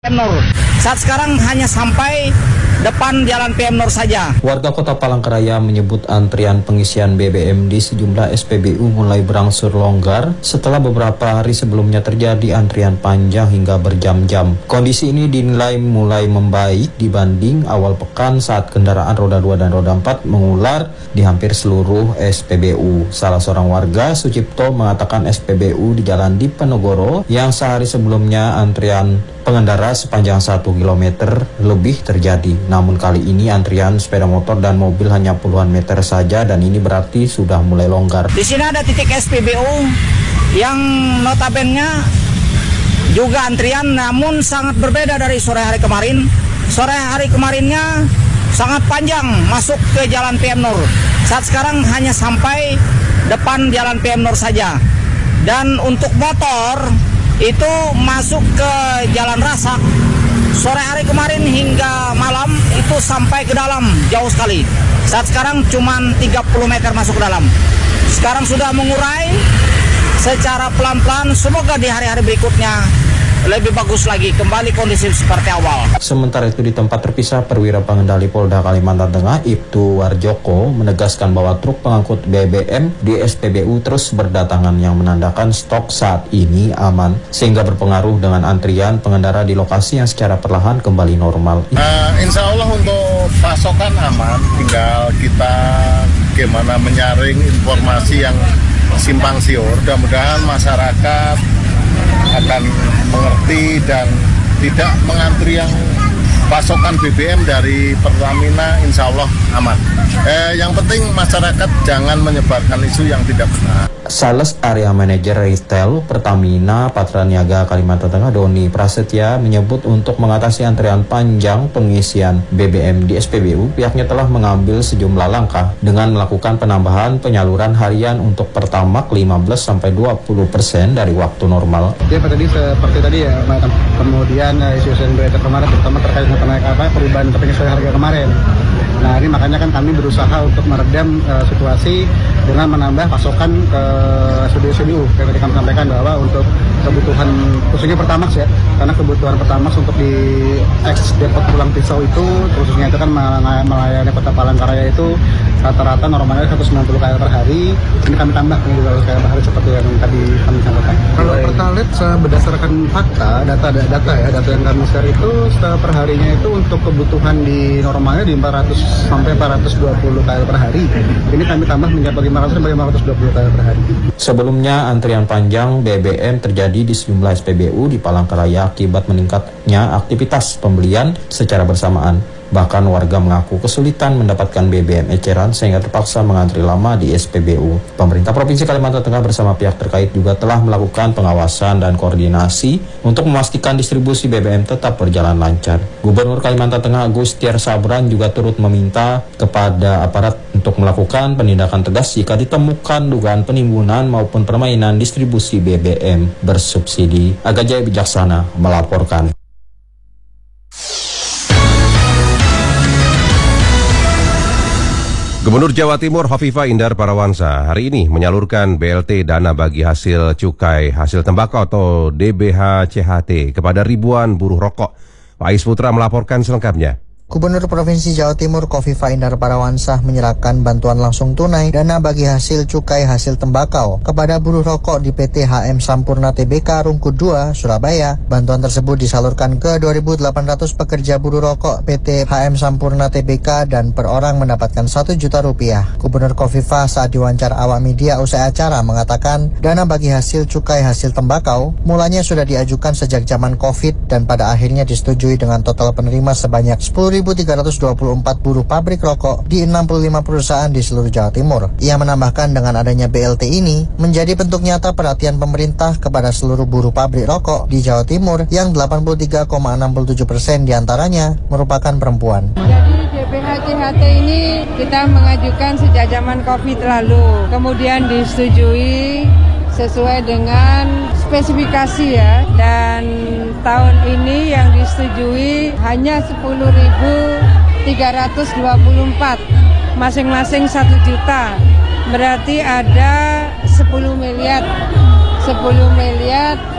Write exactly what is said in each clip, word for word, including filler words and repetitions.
P M Nur. Saat sekarang hanya sampai depan Jalan P M Nur saja. Warga Kota Palangkaraya menyebut antrian pengisian B B M di sejumlah S P B U mulai berangsur longgar setelah beberapa hari sebelumnya terjadi antrian panjang hingga berjam-jam. Kondisi ini dinilai mulai membaik dibanding awal pekan saat kendaraan roda dua dan roda empat mengular di hampir seluruh S P B U. Salah seorang warga, Sucipto, mengatakan S P B U di Jalan Diponegoro yang sehari sebelumnya antrian pengendara sepanjang satu kilometer lebih terjadi. Namun kali ini antrian sepeda motor dan mobil hanya puluhan meter saja dan ini berarti sudah mulai longgar. Di sini ada titik S P B U yang notabene juga antrian namun sangat berbeda dari sore hari kemarin. Sore hari kemarinnya sangat panjang masuk ke Jalan P M Nur. Saat sekarang hanya sampai depan Jalan P M Nur saja. Dan untuk motor itu masuk ke Jalan Rasak sore hari kemarin hingga malam itu sampai ke dalam jauh sekali. Saat sekarang cuma tiga puluh meter masuk ke dalam. Sekarang sudah mengurai secara pelan-pelan. Semoga di hari-hari berikutnya lebih bagus lagi, kembali kondisi seperti awal. Sementara itu di tempat terpisah, Perwira Pengendali Polda Kalimantan Tengah Ibtu Warjoko menegaskan bahwa truk pengangkut B B M di S P B U terus berdatangan yang menandakan stok saat ini aman sehingga berpengaruh dengan antrian pengendara di lokasi yang secara perlahan kembali normal. Uh, insya Allah untuk pasokan aman, tinggal kita gimana menyaring informasi yang simpang siur. Mudah-mudahan masyarakat akan mengerti dan tidak mengantri yang pasokan B B M dari Pertamina, insya Allah aman. Eh, yang penting masyarakat jangan menyebarkan isu yang tidak benar. Sales Area Manager Retail Pertamina Patraniaga Kalimantan Tengah Doni Prasetya menyebut untuk mengatasi antrian panjang pengisian B B M di S P B U, pihaknya telah mengambil sejumlah langkah dengan melakukan penambahan penyaluran harian untuk Pertamax lima belas sampai dua puluh persen dari waktu normal. Ya, tadi seperti tadi ya, kemudian isu-isu yang beredar kemarin terutama terkait dengan naik apa perubahan penyesuaian harga kemarin. Nah, ini makanya kan kami berusaha untuk meredam uh, situasi dengan menambah pasokan ke S P B U. Kayak tadi kami sampaikan bahwa untuk kebutuhan khususnya Pertamax ya, karena kebutuhan Pertamax untuk di ex depot Pulang Pisau itu khususnya itu kan melayani Kota Palangkaraya itu rata-rata normalnya seratus sembilan puluh K L per hari. Ini kami tambah nih dua ratus K L per hari seperti yang tadi kami sampaikan. Kalau Pertalite berdasarkan fakta, data data ya, data yang kami share itu per harinya itu untuk kebutuhan di normalnya di empat ratus sampai empat ratus dua puluh K L per hari. Ini kami tambah menjadi lima ratus sampai lima ratus dua puluh K L per hari. Sebelumnya antrian panjang B B M terjadi di sejumlah S P B U di Palangkaraya akibat meningkatnya aktivitas pembelian secara bersamaan. Bahkan warga mengaku kesulitan mendapatkan B B M eceran sehingga terpaksa mengantri lama di S P B U. Pemerintah Provinsi Kalimantan Tengah bersama pihak terkait juga telah melakukan pengawasan dan koordinasi untuk memastikan distribusi B B M tetap berjalan lancar. Gubernur Kalimantan Tengah Gustiar Sabran juga turut meminta kepada aparat untuk melakukan penindakan tegas jika ditemukan dugaan penimbunan maupun permainan distribusi B B M bersubsidi. Aga Jaya Bijaksana melaporkan. Gubernur Jawa Timur Hovifah Indar Parawansa hari ini menyalurkan B L T dana bagi hasil cukai hasil tembakau atau D B H C H T kepada ribuan buruh rokok. Faiz Putra melaporkan selengkapnya. Gubernur Provinsi Jawa Timur Hovifah Indar Parawansa menyerahkan bantuan langsung tunai dana bagi hasil cukai hasil tembakau kepada buruh rokok di P T H M Sampurna T B K Rungkut dua, Surabaya. Bantuan tersebut disalurkan ke dua ribu delapan ratus pekerja buruh rokok P T H M Sampurna T B K dan per orang mendapatkan satu juta rupiah. Gubernur Hovifah saat diwawancara awak media usai acara mengatakan dana bagi hasil cukai hasil tembakau mulanya sudah diajukan sejak zaman COVID dan pada akhirnya disetujui dengan total penerima sebanyak sepuluh ribu tiga ratus dua puluh empat buruh pabrik rokok di enam puluh lima perusahaan di seluruh Jawa Timur. Ia menambahkan dengan adanya B L T ini menjadi bentuk nyata perhatian pemerintah kepada seluruh buruh pabrik rokok di Jawa Timur yang delapan puluh tiga koma enam tujuh persen diantaranya merupakan perempuan. Jadi D B H C H T ini kita mengajukan sejak zaman COVID lalu, kemudian disetujui sesuai dengan spesifikasi ya, dan tahun ini yang disetujui hanya sepuluh ribu tiga ratus dua puluh empat, masing-masing satu juta, berarti ada sepuluh miliar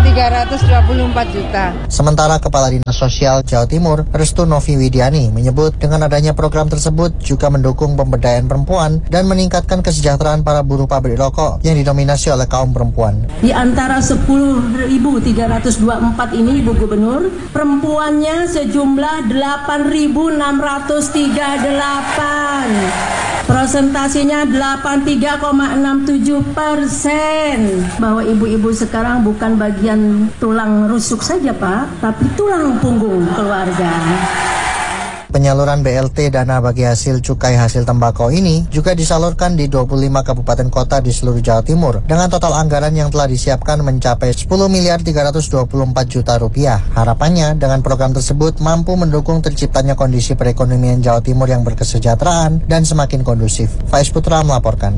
tiga ratus dua puluh empat juta. Sementara Kepala Dinas Sosial Jawa Timur, Restu Novi Widiani, menyebut dengan adanya program tersebut juga mendukung pemberdayaan perempuan dan meningkatkan kesejahteraan para buruh pabrik rokok yang didominasi oleh kaum perempuan. Di antara sepuluh ribu tiga ratus dua puluh empat ini, Ibu Gubernur, perempuannya sejumlah delapan ribu enam ratus tiga puluh delapan. Persentasinya delapan puluh tiga koma enam tujuh persen. Bahwa ibu-ibu sekarang bukan bagian tulang rusuk saja, Pak, tapi tulang punggung keluarga. Penyaluran B L T dana bagi hasil cukai hasil tembakau ini juga disalurkan di dua puluh lima kabupaten kota di seluruh Jawa Timur dengan total anggaran yang telah disiapkan mencapai sepuluh miliar tiga ratus dua puluh empat juta rupiah. Harapannya dengan program tersebut mampu mendukung terciptanya kondisi perekonomian Jawa Timur yang berkesejahteraan dan semakin kondusif. Faiz Putra melaporkan.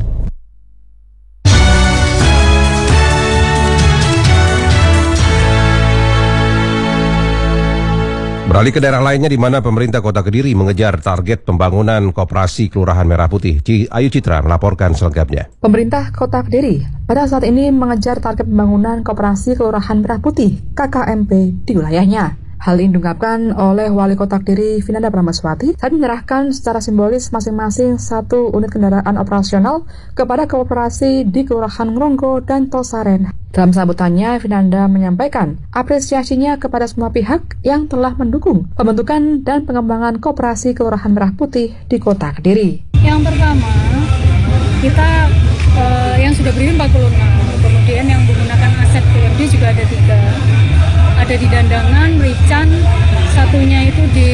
Beralih ke daerah lainnya di mana pemerintah Kota Kediri mengejar target pembangunan koperasi Kelurahan Merah Putih. Ayu Citra melaporkan selengkapnya. Pemerintah Kota Kediri pada saat ini mengejar target pembangunan koperasi Kelurahan Merah Putih K K M P di wilayahnya. Hal ini diungkapkan oleh Wali Kota Kediri Vinanda Pramaswati saat menyerahkan secara simbolis masing-masing satu unit kendaraan operasional kepada koperasi di Kelurahan Ngronggo dan Tosaren. Dalam sambutannya, Vinanda menyampaikan apresiasinya kepada semua pihak yang telah mendukung pembentukan dan pengembangan koperasi Kelurahan Merah Putih di Kota Kediri. Yang pertama, kita uh, yang sudah berdiri empat puluh enam, kemudian yang menggunakan aset P M D juga ada tiga. Ada di Dandangan, Merican, satunya itu di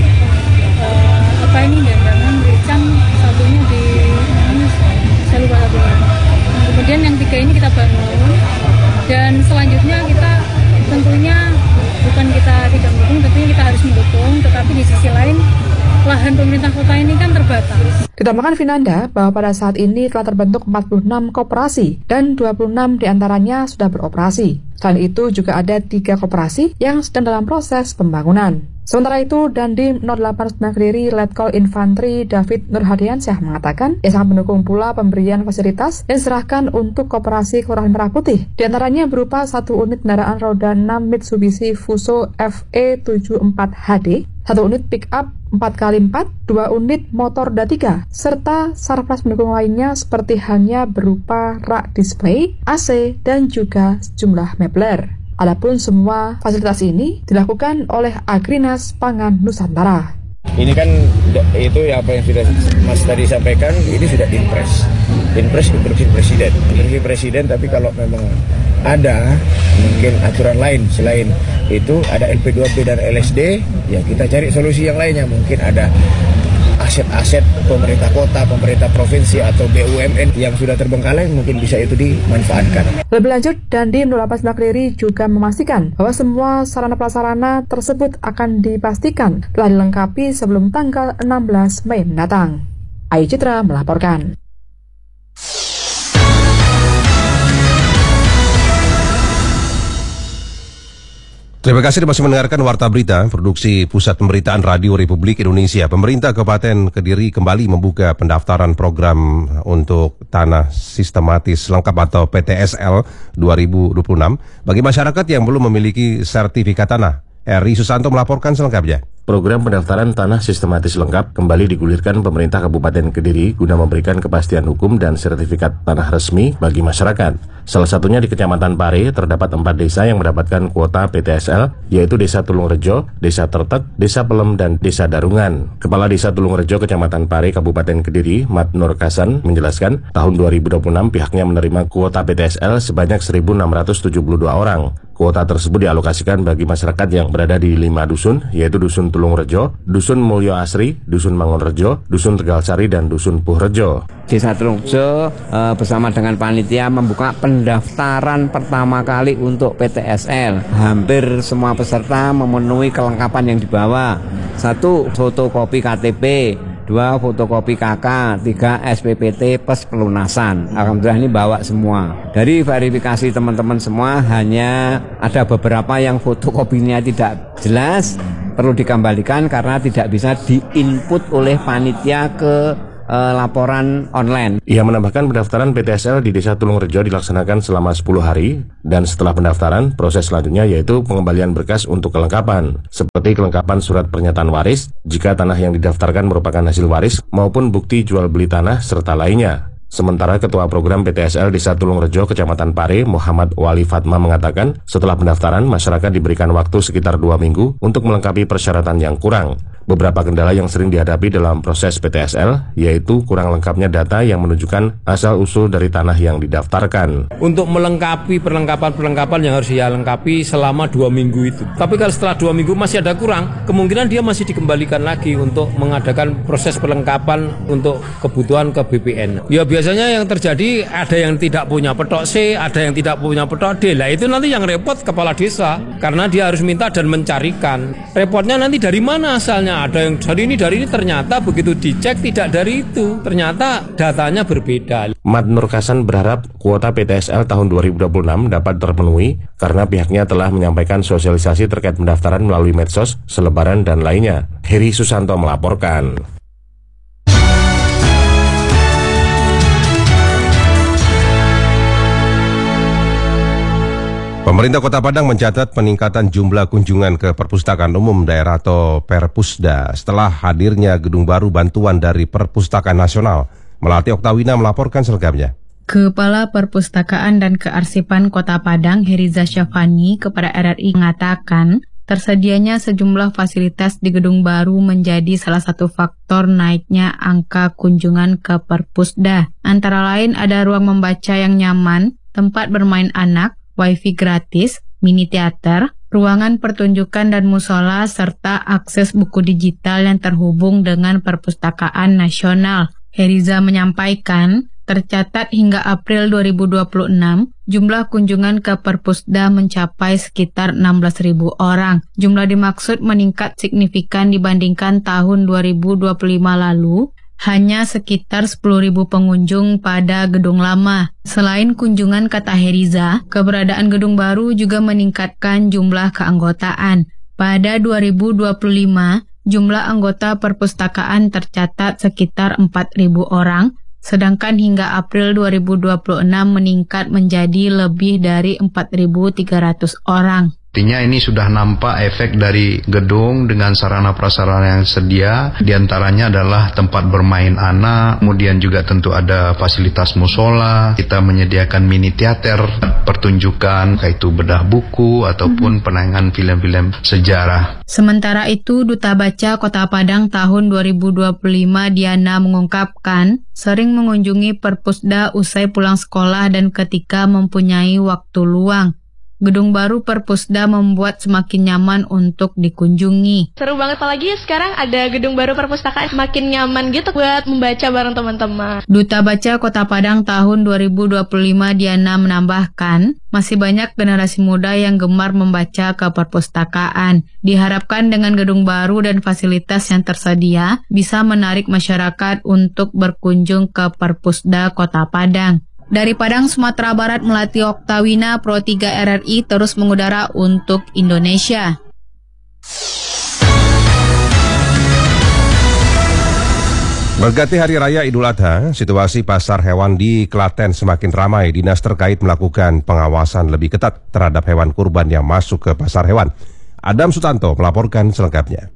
uh, apa ini Dandangan, Merican, satunya di ini, saya lupa satu. Kemudian yang tiga ini kita bangun dan selanjutnya kita tentunya bukan kita tidak mendukung, tentunya kita harus mendukung, tetapi di sisi lain lahan pemerintah kota ini kan terbatas. Ditambahkan Vinanda bahwa pada saat ini telah terbentuk empat puluh enam koperasi dan dua puluh enam diantaranya sudah beroperasi. Selain itu juga ada tiga koperasi yang sedang dalam proses pembangunan. Sementara itu, Dandim nol delapan sembilan Kediri Letkol Infantri David Nurhadiansyah mengatakan ia sangat mendukung pula pemberian fasilitas yang diserahkan untuk koperasi Kelurahan Merah Putih. Di antaranya berupa satu unit kendaraan roda enam Mitsubishi Fuso F E tujuh puluh empat H D, satu unit pick-up empat kali empat, dua unit motor D tiga, serta sarpras pendukung lainnya seperti halnya berupa rak display, A C, dan juga sejumlah mebler. Adapun semua fasilitas ini dilakukan oleh Agrinas Pangan Nusantara. Ini kan itu ya apa yang sudah Mas tadi sampaikan, ini sudah impres. Impres instruksi presiden. Instruksi presiden, tapi kalau memang ada mungkin aturan lain selain itu, ada L P dua P dan L S D, ya kita cari solusi yang lainnya. Mungkin ada aset-aset pemerintah kota, pemerintah provinsi atau B U M N yang sudah terbengkalai, mungkin bisa itu dimanfaatkan. Lebih lanjut, Dandim nol delapan sembilan Kediri juga memastikan bahwa semua sarana prasarana tersebut akan dipastikan telah dilengkapi sebelum tanggal enam belas Mei mendatang. Ayu Citra melaporkan. Terima kasih masih mendengarkan Warta Berita, produksi Pusat Pemberitaan Radio Republik Indonesia. Pemerintah Kabupaten Kediri kembali membuka pendaftaran program untuk tanah sistematis lengkap atau P T S L dua ribu dua puluh enam bagi masyarakat yang belum memiliki sertifikat tanah. Eri Susanto melaporkan selengkapnya. Program pendaftaran tanah sistematis lengkap kembali digulirkan pemerintah Kabupaten Kediri guna memberikan kepastian hukum dan sertifikat tanah resmi bagi masyarakat. Salah satunya di Kecamatan Pare terdapat empat desa yang mendapatkan kuota P T S L, yaitu Desa Tulungrejo, Desa Tertek, Desa Pelem, dan Desa Darungan. Kepala Desa Tulungrejo Kecamatan Pare Kabupaten Kediri, Mat Nur Kasan, menjelaskan tahun dua ribu dua puluh enam pihaknya menerima kuota P T S L sebanyak seribu enam ratus tujuh puluh dua orang. Kuota tersebut dialokasikan bagi masyarakat yang berada di lima dusun, yaitu Dusun Tulungrejo, Dusun Mulyo Asri, Dusun Mangunrejo, Dusun Tegalsari, dan Dusun Puhrejo. Desa Tulungrejo e, bersama dengan panitia membuka pendaftaran pertama kali untuk P T S L. Hampir semua peserta memenuhi kelengkapan yang dibawa. Satu, fotokopi K T P. Dua, fotokopi K K. Tiga, S P P T plus pelunasan. Alhamdulillah ini bawa semua. Dari verifikasi teman-teman semua hanya ada beberapa yang fotokopinya tidak jelas, perlu dikembalikan karena tidak bisa diinput oleh panitia ke eh, laporan online. Ia menambahkan pendaftaran P T S L di Desa Tulungrejo dilaksanakan selama sepuluh hari dan setelah pendaftaran, proses selanjutnya yaitu pengembalian berkas untuk kelengkapan, seperti kelengkapan surat pernyataan waris jika tanah yang didaftarkan merupakan hasil waris maupun bukti jual beli tanah serta lainnya. Sementara Ketua Program P T S L Desa Tulungrejo, Kecamatan Pare, Muhammad Wali Fatma mengatakan setelah pendaftaran, masyarakat diberikan waktu sekitar dua minggu untuk melengkapi persyaratan yang kurang. Beberapa kendala yang sering dihadapi dalam proses P T S L, yaitu kurang lengkapnya data yang menunjukkan asal-usul dari tanah yang didaftarkan. Untuk melengkapi perlengkapan-perlengkapan yang harus dia lengkapi selama dua minggu itu. Tapi kalau setelah dua minggu masih ada kurang, kemungkinan dia masih dikembalikan lagi untuk mengadakan proses perlengkapan untuk kebutuhan ke B P N. Ya biasanya yang terjadi ada yang tidak punya petok C, ada yang tidak punya petok D. Lah itu nanti yang repot kepala desa, karena dia harus minta dan mencarikan. Repotnya nanti dari mana asalnya? Ada yang dari ini, dari ini, ternyata begitu dicek tidak dari itu, ternyata datanya berbeda. Mat Nur Kasan berharap kuota P T S L tahun dua ribu dua puluh enam dapat terpenuhi karena pihaknya telah menyampaikan sosialisasi terkait pendaftaran melalui medsos, selebaran, dan lainnya. Heri Susanto melaporkan. Pemerintah Kota Padang mencatat peningkatan jumlah kunjungan ke Perpustakaan Umum Daerah atau Perpusda setelah hadirnya gedung baru bantuan dari Perpustakaan Nasional. Melati Oktawina melaporkan selengkapnya. Kepala Perpustakaan dan Kearsipan Kota Padang, Heriza Syafani, kepada R R I mengatakan tersedianya sejumlah fasilitas di gedung baru menjadi salah satu faktor naiknya angka kunjungan ke Perpusda. Antara lain ada ruang membaca yang nyaman, tempat bermain anak, wifi gratis, mini teater, ruangan pertunjukan dan musola, serta akses buku digital yang terhubung dengan Perpustakaan Nasional. Heriza menyampaikan, tercatat hingga April dua ribu dua puluh enam, jumlah kunjungan ke Perpusda mencapai sekitar enam belas ribu orang. Jumlah dimaksud meningkat signifikan dibandingkan tahun dua ribu dua puluh lima lalu, hanya sekitar sepuluh ribu pengunjung pada gedung lama. Selain kunjungan, kata Heriza, keberadaan gedung baru juga meningkatkan jumlah keanggotaan. Pada dua ribu dua puluh lima, jumlah anggota perpustakaan tercatat sekitar empat ribu orang, sedangkan hingga April dua ribu dua puluh enam meningkat menjadi lebih dari empat ribu tiga ratus orang. Artinya ini sudah nampak efek dari gedung dengan sarana prasarana yang sedia, diantaranya adalah tempat bermain anak, kemudian juga tentu ada fasilitas musola, kita menyediakan mini teater, pertunjukan, yaitu bedah buku ataupun penayangan film-film sejarah. Sementara itu, Duta Baca Kota Padang tahun dua ribu dua puluh lima Diana mengungkapkan, sering mengunjungi Perpusda usai pulang sekolah dan ketika mempunyai waktu luang. Gedung baru Perpusda membuat semakin nyaman untuk dikunjungi. Seru banget, apalagi sekarang ada gedung baru perpustakaan, semakin nyaman gitu buat membaca bareng teman-teman. Duta Baca Kota Padang tahun dua ribu dua puluh lima Diana menambahkan, masih banyak generasi muda yang gemar membaca ke perpustakaan. Diharapkan dengan gedung baru dan fasilitas yang tersedia bisa menarik masyarakat untuk berkunjung ke Perpusda Kota Padang. Dari Padang, Sumatera Barat, Melati Oktawina, Pro tiga R R I terus mengudara untuk Indonesia. Mendekati Hari Raya Idul Adha, situasi pasar hewan di Klaten semakin ramai. Dinas terkait melakukan pengawasan lebih ketat terhadap hewan kurban yang masuk ke pasar hewan. Adam Sutanto melaporkan selengkapnya.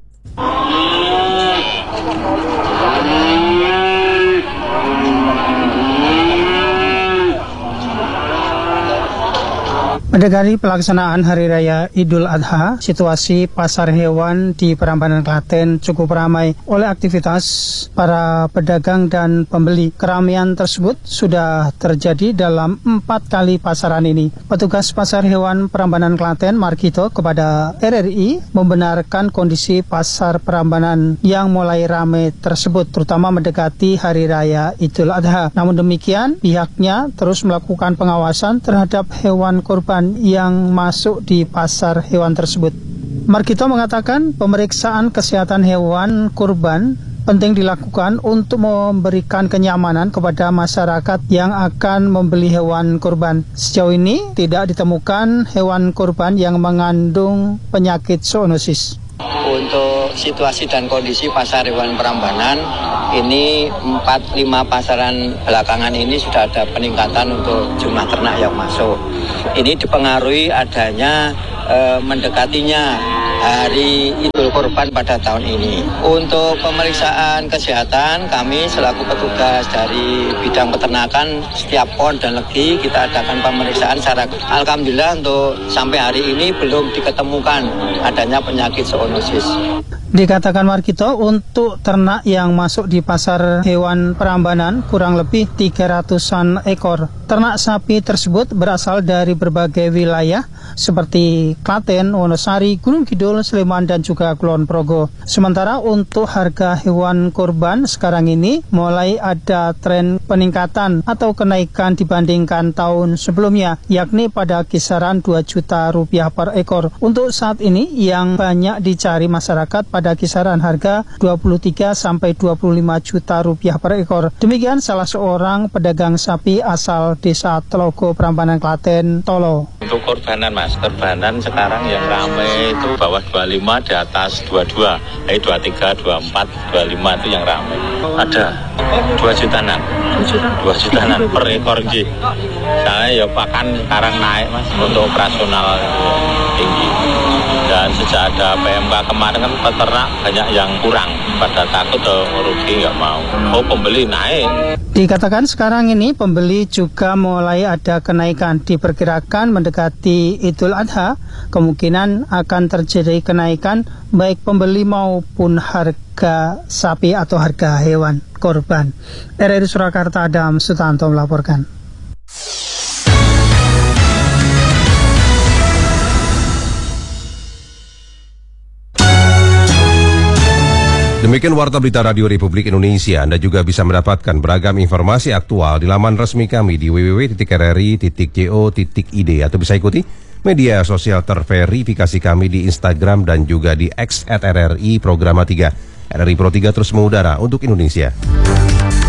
Mendekati pelaksanaan Hari Raya Idul Adha, situasi pasar hewan di Prambanan Klaten cukup ramai oleh aktivitas para pedagang dan pembeli. Keramaian tersebut sudah terjadi dalam empat kali pasaran ini. Petugas pasar hewan Prambanan Klaten, Markito, kepada R R I membenarkan kondisi pasar Prambanan yang mulai ramai tersebut, terutama mendekati Hari Raya Idul Adha. Namun demikian, pihaknya terus melakukan pengawasan terhadap hewan kurban yang masuk di pasar hewan tersebut. Markito mengatakan pemeriksaan kesehatan hewan kurban penting dilakukan untuk memberikan kenyamanan kepada masyarakat yang akan membeli hewan kurban. Sejauh ini tidak ditemukan hewan kurban yang mengandung penyakit zoonosis. Untuk situasi dan kondisi pasar hewan Prambanan, ini empat lima pasaran belakangan ini sudah ada peningkatan untuk jumlah ternak yang masuk. Ini dipengaruhi adanya e, mendekatinya Hari Idul Kurban pada tahun ini. Untuk pemeriksaan kesehatan, kami selaku petugas dari bidang peternakan setiap pon dan legi kita adakan pemeriksaan secara alhamdulillah untuk sampai hari ini belum diketemukan adanya penyakit zoonosis. Dikatakan Markito, untuk ternak yang masuk di pasar hewan Prambanan kurang lebih tiga ratusan ekor. Ternak sapi tersebut berasal dari berbagai wilayah seperti Klaten, Wonosari, Gunung Kidul, Sleman, dan juga Kulon Progo. Sementara untuk harga hewan kurban sekarang ini mulai ada tren peningkatan atau kenaikan dibandingkan tahun sebelumnya, yakni pada kisaran dua juta rupiah per ekor. Untuk saat ini yang banyak dicari masyarakat pada kisaran harga dua puluh tiga sampai dua puluh lima juta rupiah per ekor. Demikian salah seorang pedagang sapi asal Desa Telogo, Prambanan, Klaten, Tolo. Untuk korbanan mas, korbanan sekarang yang ramai itu bawah dua puluh lima, di atas dua puluh dua, jadi dua puluh tiga, dua puluh empat, dua puluh lima itu yang ramai. Ada dua jutaan, dua jutaan per ekor sih. Soalnya ya pakan sekarang naik mas, untuk operasional tinggi. Dan sejak ada P M K kemarin kan peternak banyak yang kurang, pada takut atau rugi nggak mau. Oh pembeli naik. Dikatakan sekarang ini pembeli juga mulai ada kenaikan. Diperkirakan mendekati Idul Adha, kemungkinan akan terjadi kenaikan baik pembeli maupun harga sapi atau harga hewan korban. R R I Surakarta, Adam Sutanto melaporkan. Demikian Warta Berita Radio Republik Indonesia. Anda juga bisa mendapatkan beragam informasi aktual di laman resmi kami di w w w titik r r i titik co titik i d atau bisa ikuti media sosial terverifikasi kami di Instagram dan juga di X at R R I Programa tiga. R R I Pro tiga terus mengudara untuk Indonesia.